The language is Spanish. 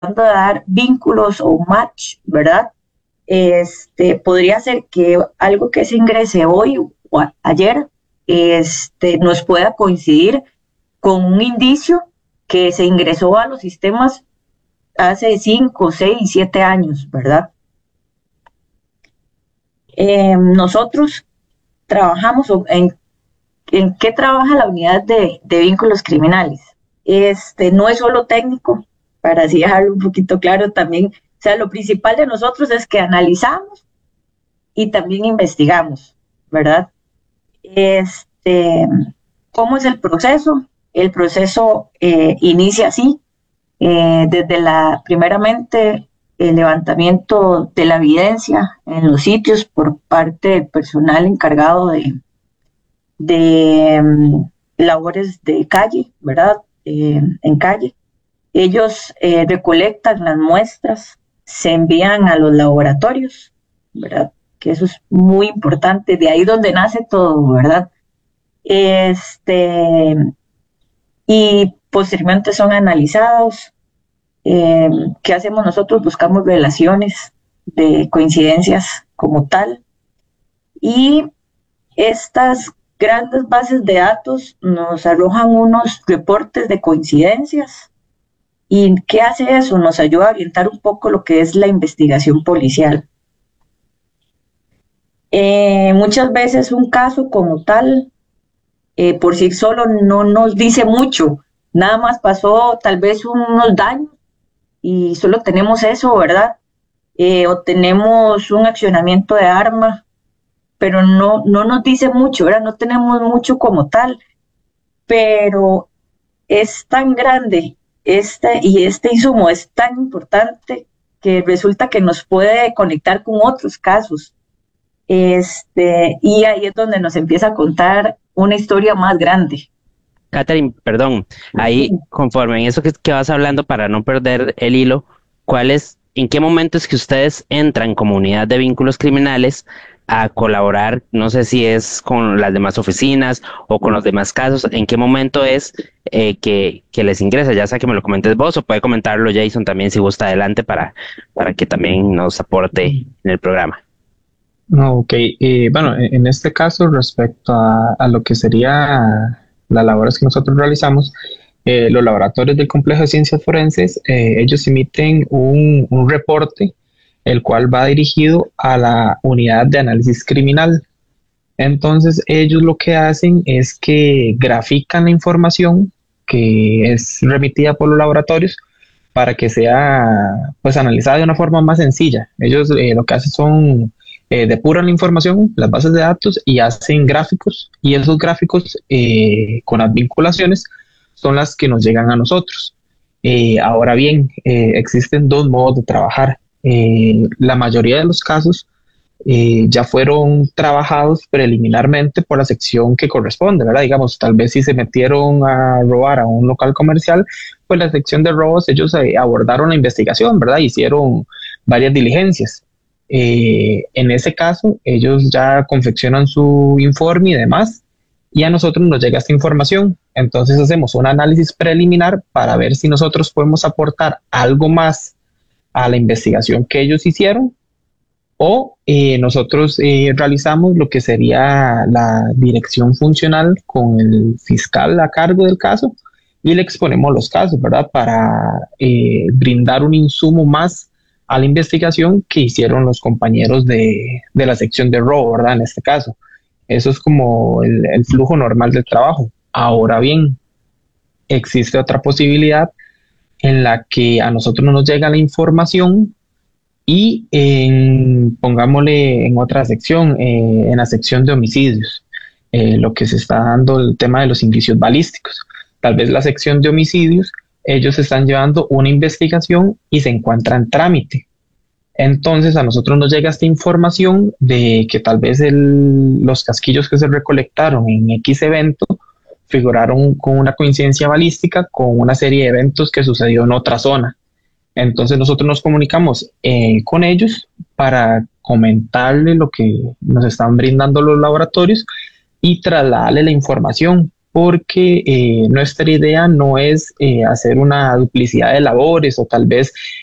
de dar vínculos o match, ¿verdad? Podría ser que algo que se ingrese hoy o ayer nos pueda coincidir con un indicio que se ingresó a los sistemas hace 5, 6, 7 años, ¿verdad? Nosotros trabajamos en qué trabaja la unidad de vínculos criminales. No es solo técnico, para así dejarlo un poquito claro también. O sea, lo principal de nosotros es que analizamos y también investigamos, ¿verdad? ¿Cómo es el proceso? El proceso inicia así, primeramente, el levantamiento de la evidencia en los sitios por parte del personal encargado de labores de calle, ¿verdad? En calle. Ellos recolectan las muestras, se envían a los laboratorios, ¿verdad? Que eso es muy importante, de ahí donde nace todo, ¿verdad? Y posteriormente son analizados. ¿Qué hacemos nosotros? Buscamos relaciones de coincidencias como tal, y estas grandes bases de datos nos arrojan unos reportes de coincidencias. ¿Y qué hace eso? Nos ayuda a orientar un poco lo que es la investigación policial. Muchas veces un caso como tal, por sí solo no nos dice mucho, nada más pasó tal vez unos daños y solo tenemos eso, ¿verdad? O tenemos un accionamiento de arma, pero no nos dice mucho, ¿verdad? No tenemos mucho como tal, pero es tan grande y este insumo es tan importante que resulta que nos puede conectar con otros casos. Y ahí es donde nos empieza a contar una historia más grande. Catherine, perdón, ahí conforme en eso que vas hablando para no perder el hilo, en qué momento es que ustedes entran como unidad de vínculos criminales a colaborar? No sé si es con las demás oficinas o con los demás casos, ¿en qué momento es que les ingresa? Ya sea que me lo comentes vos o puede comentarlo Jason también si gusta adelante para que también nos aporte en el programa. No, ok. Bueno, en este caso, respecto a lo que sería las labores que nosotros realizamos, los laboratorios del Complejo de Ciencias Forenses, ellos emiten un reporte, el cual va dirigido a la unidad de análisis criminal. Entonces, ellos lo que hacen es que grafican la información que es remitida por los laboratorios para que sea pues analizada de una forma más sencilla. Ellos lo que hacen son depuran la información, las bases de datos y hacen gráficos, y esos gráficos con las vinculaciones son las que nos llegan a nosotros. Ahora bien, existen dos modos de trabajar. La mayoría de los casos ya fueron trabajados preliminarmente por la sección que corresponde, ¿verdad? Digamos, tal vez si se metieron a robar a un local comercial, pues la sección de robos, ellos abordaron la investigación, ¿verdad? Hicieron varias diligencias. En ese caso, ellos ya confeccionan su informe y demás, y a nosotros nos llega esta información. Entonces hacemos un análisis preliminar para ver si nosotros podemos aportar algo más a la investigación que ellos hicieron, o nosotros realizamos lo que sería la dirección funcional con el fiscal a cargo del caso y le exponemos los casos, ¿verdad? Para brindar un insumo más a la investigación que hicieron los compañeros de la sección de robo, ¿verdad? En este caso. Eso es como el flujo normal del trabajo. Ahora bien, existe otra posibilidad en la que a nosotros no nos llega la información y pongámosle en otra sección, en la sección de homicidios, lo que se está dando el tema de los indicios balísticos. Tal vez la sección de homicidios, ellos están llevando una investigación y se encuentra en trámite. Entonces a nosotros nos llega esta información de que tal vez los casquillos que se recolectaron en X evento figuraron con una coincidencia balística con una serie de eventos que sucedió en otra zona. Entonces nosotros nos comunicamos con ellos para comentarle lo que nos están brindando los laboratorios y trasladarle la información. porque nuestra idea no es hacer una duplicidad de labores o tal vez